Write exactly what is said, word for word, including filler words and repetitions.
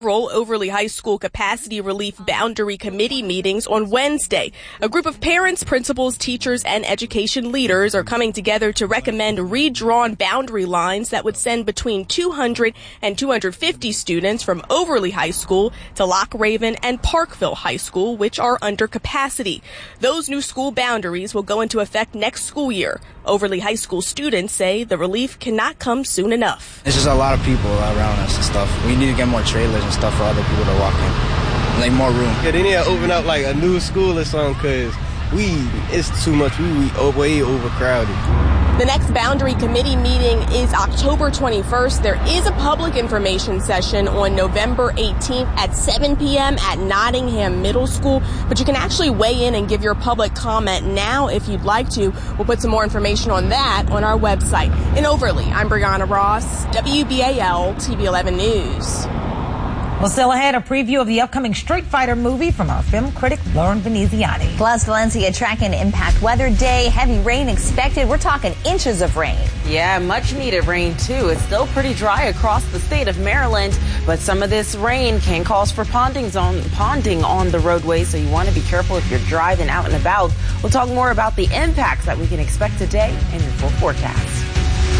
Overly High School Capacity Relief Boundary Committee meetings on Wednesday. A group of parents, principals, teachers, and education leaders are coming together to recommend redrawn boundary lines that would send between two hundred and two hundred fifty students from Overly High School to Loch Raven and Parkville High School, which are under capacity. Those new school boundaries will go into effect next school year. Overly High School students say the relief cannot come soon enough. It's just a lot of people around us and stuff. We need to get more trailers and stuff for other people to walk in, like more room. Yeah, they need to open up like a new school or something, because we, it's too much. We, we way overcrowded. The next Boundary Committee meeting is October twenty-first. There is a public information session on November eighteenth at seven p.m. at Nottingham Middle School, but you can actually weigh in and give your public comment now if you'd like to. We'll put some more information on that on our website. In Overly, I'm Brianna Ross, W B A L T V eleven News. Well, still ahead, a preview of the upcoming Street Fighter movie from our film critic, Lauren Veneziani. Plus, Valencia tracking impact weather day. Heavy rain expected. We're talking inches of rain. Yeah, much needed rain, too. It's still pretty dry across the state of Maryland, but some of this rain can cause for pondings on, ponding on the roadway, so you want to be careful if you're driving out and about. We'll talk more about the impacts that we can expect today in your full forecast.